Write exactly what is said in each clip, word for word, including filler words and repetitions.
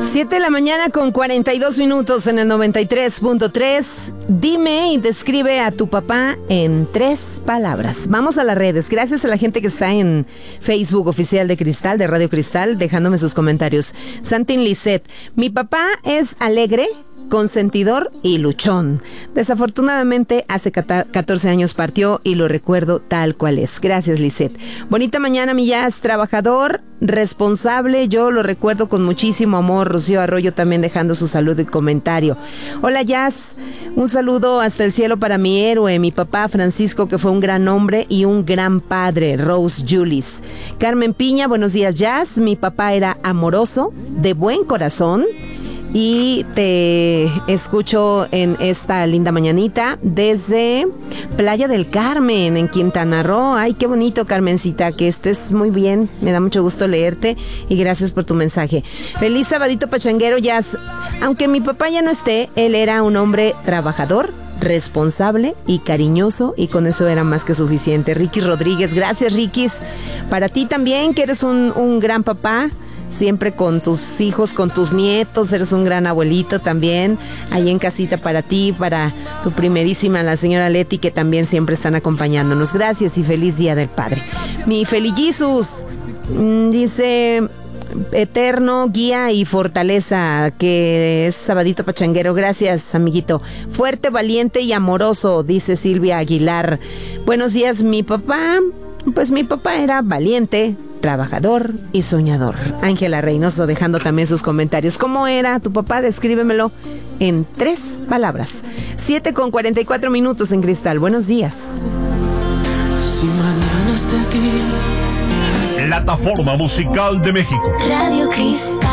siete de la mañana con cuarenta y dos minutos en el noventa y tres punto tres. Dime y describe a tu papá en tres palabras. Vamos a las redes. Gracias a la gente que está en Facebook oficial de Cristal, de Radio Cristal, dejándome sus comentarios. Santin Lisset, mi papá es alegre, consentidor y luchón. Desafortunadamente hace catorce años partió y lo recuerdo tal cual es. Gracias, Lisset. Bonita mañana, mi Jazz, trabajador, responsable, yo lo recuerdo con muchísimo amor. Rocío Arroyo también dejando su saludo y comentario. Hola, Jazz, un saludo hasta el cielo para mi héroe, mi papá Francisco, que fue un gran hombre y un gran padre. Rose Julis. Carmen Piña, buenos días, Jazz. Mi papá era amoroso, de buen corazón, y te escucho en esta linda mañanita desde Playa del Carmen, en Quintana Roo. Ay, qué bonito, Carmencita, que estés muy bien. Me da mucho gusto leerte y gracias por tu mensaje. Feliz sabadito pachanguero, Jazz. Aunque mi papá ya no esté, él era un hombre trabajador, responsable y cariñoso, y con eso era más que suficiente. Ricky Rodríguez, gracias, Riquis. Para ti también, que eres un, un gran papá, siempre con tus hijos, con tus nietos, eres un gran abuelito también, ahí en casita para ti, para tu primerísima, la señora Leti, que también siempre están acompañándonos. Gracias y feliz Día del Padre. Mi Feli Jesus dice: eterno guía y fortaleza, que es sabadito pachanguero. Gracias, amiguito. Fuerte, valiente y amoroso, dice Silvia Aguilar. Buenos días, mi papá. Pues mi papá era valiente, trabajador y soñador. Ángela Reynoso dejando también sus comentarios. ¿Cómo era tu papá? Descríbemelo en tres palabras. siete con cuarenta y cuatro minutos en Cristal. Buenos días. Si mañana está aquí. Plataforma Musical de México. Radio Cristal.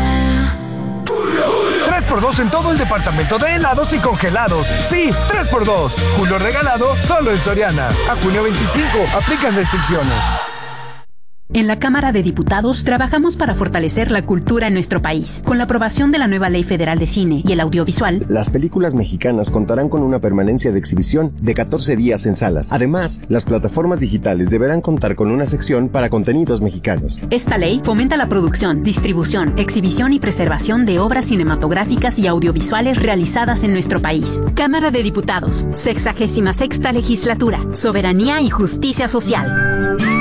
tres por dos en todo el departamento de helados y congelados. Sí, tres por dos. Julio regalado solo en Soriana. A junio veinticinco. Aplican restricciones. En la Cámara de Diputados trabajamos para fortalecer la cultura en nuestro país. Con la aprobación de la nueva Ley Federal de Cine y el Audiovisual, las películas mexicanas contarán con una permanencia de exhibición de catorce días en salas. Además, las plataformas digitales deberán contar con una sección para contenidos mexicanos. Esta ley fomenta la producción, distribución, exhibición y preservación de obras cinematográficas y audiovisuales realizadas en nuestro país. Cámara de Diputados, sexagésima sexta legislatura, soberanía y justicia social.